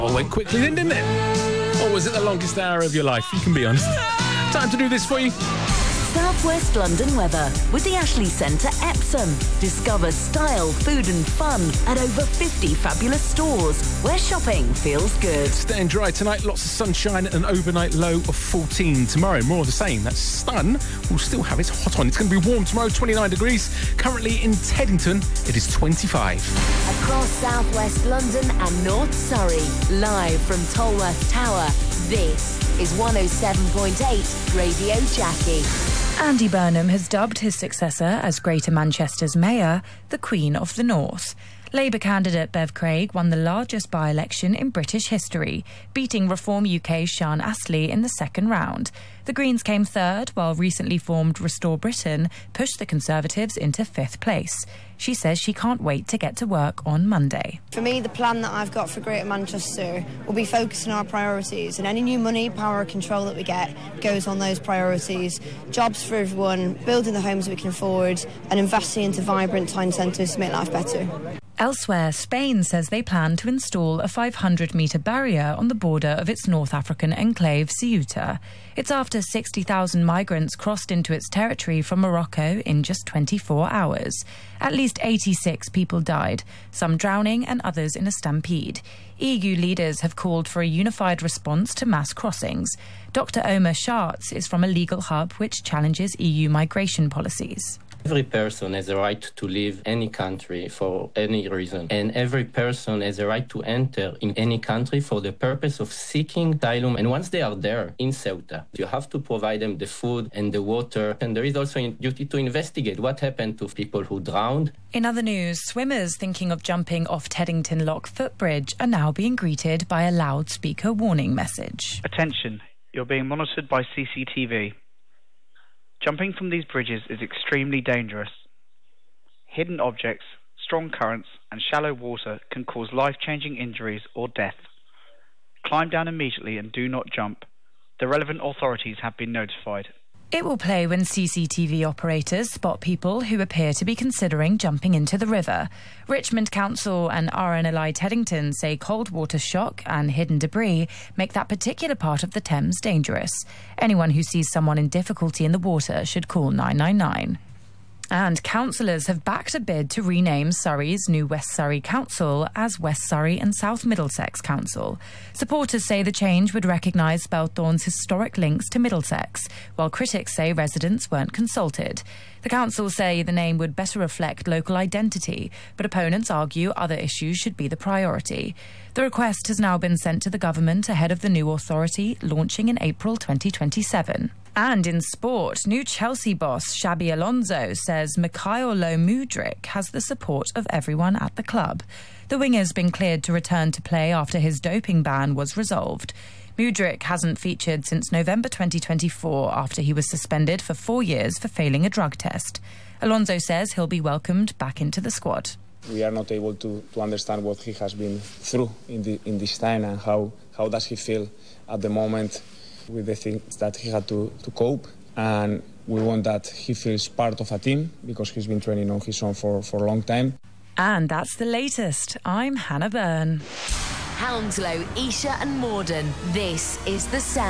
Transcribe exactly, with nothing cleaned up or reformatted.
Oh, went quickly then, didn't it? Or was it the longest hour of your life? You can be honest. Time to do this for you. South West London weather with the Ashley Centre Epsom. Discover style, food and fun at over fifty fabulous stores where shopping feels good. Staying dry tonight, lots of sunshine and an overnight low of fourteen. Tomorrow, more of the same. That sun will still have its hot on. It's going to be warm tomorrow, twenty-nine degrees. Currently in Teddington, it is twenty-five. Across South West London and North Surrey, live from Tolworth Tower, this is one oh seven point eight Radio Jackie. Andy Burnham has dubbed his successor as Greater Manchester's mayor the Queen of the North. Labour candidate Bev Craig won the largest by-election in British history, beating Reform U K's Sian Astley in the second round. The Greens came third, while recently formed Restore Britain pushed the Conservatives into fifth place. She says she can't wait to get to work on Monday. For me, the plan that I've got for Greater Manchester will be focused on our priorities, and any new money, power, control that we get goes on those priorities. Jobs for everyone, building the homes we can afford, and investing into vibrant town centres to make life better. Elsewhere, Spain says they plan to install a five hundred metre barrier on the border of its North African enclave, Ceuta. It's after sixty thousand migrants crossed into its territory from Morocco in just twenty-four hours. At least eighty-six people died, some drowning and others in a stampede. E U leaders have called for a unified response to mass crossings. Doctor Omar Schatz is from a legal hub which challenges E U migration policies. Every person has a right to leave any country for any reason, and every person has a right to enter in any country for the purpose of seeking asylum. And once they are there in Ceuta, you have to provide them the food and the water. And there is also a duty to investigate what happened to people who drowned. In other news, swimmers thinking of jumping off Teddington Lock footbridge are now being greeted by a loudspeaker warning message. Attention, you're being monitored by C C T V. Jumping from these bridges is extremely dangerous. Hidden objects, strong currents and shallow water can cause life-changing injuries or death. Climb down immediately and do not jump. The relevant authorities have been notified. It will play when C C T V operators spot people who appear to be considering jumping into the river. Richmond Council and R N L I Teddington say cold water shock and hidden debris make that particular part of the Thames dangerous. Anyone who sees someone in difficulty in the water should call nine nine nine. And councillors have backed a bid to rename Surrey's new West Surrey Council as West Surrey and South Middlesex Council. Supporters say the change would recognise Spelthorne's historic links to Middlesex, while critics say residents weren't consulted. The council say the name would better reflect local identity, but opponents argue other issues should be the priority. The request has now been sent to the government ahead of the new authority launching in April twenty twenty-seven. And in sport, new Chelsea boss Xabi Alonso says Mykhailo Mudryk has the support of everyone at the club. The winger's been cleared to return to play after his doping ban was resolved. Mudryk hasn't featured since November twenty twenty-four after he was suspended for four years for failing a drug test. Alonso says he'll be welcomed back into the squad. We are not able to, to understand what he has been through in, the, in this time and how, how does he feel at the moment with the things that he had to, to cope. And we want that he feels part of a team because he's been training on his own for, for a long time. And that's the latest. I'm Hannah Byrne. Hounslow, Esher and Morden. This is The Sound.